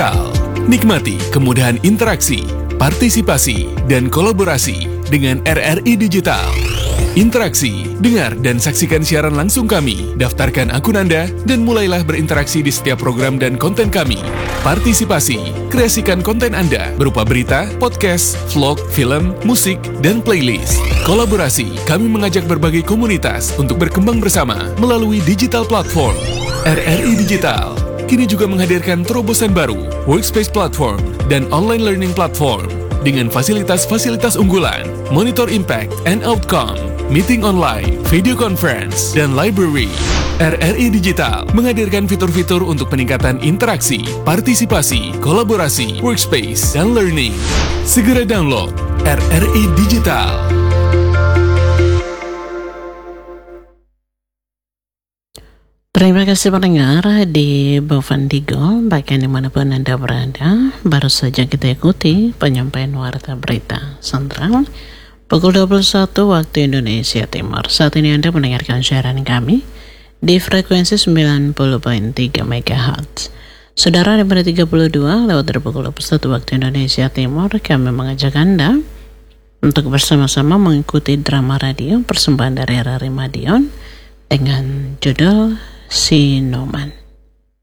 Digital. Nikmati kemudahan interaksi, partisipasi, dan kolaborasi dengan RRI Digital. Interaksi, dengar dan saksikan siaran langsung kami, daftarkan akun Anda, dan mulailah berinteraksi di setiap program dan konten kami. Partisipasi, kreasikan konten Anda berupa berita, podcast, vlog, film, musik, dan playlist. Kolaborasi, kami mengajak berbagai komunitas untuk berkembang bersama melalui digital platform. RRI Digital kini juga menghadirkan terobosan baru, workspace platform, dan online learning platform dengan fasilitas-fasilitas unggulan, monitor impact and outcome, meeting online, video conference, dan library. RRI Digital menghadirkan fitur-fitur untuk peningkatan interaksi, partisipasi, kolaborasi, workspace, dan learning. Segera download RRI Digital. Terima kasih pendengar di Bovendigo, bagian dimanapun Anda berada. Baru saja kita ikuti penyampaian warta berita sentral pukul 21 waktu Indonesia Timur. Saat ini Anda mendengarkan siaran kami di frekuensi 90.3 MHz. Saudara di pada 32 lewat dari pukul 21 waktu Indonesia Timur, kami mengajak Anda untuk bersama-sama mengikuti drama radio persembahan dari RRI Madiun dengan judul Sinoman.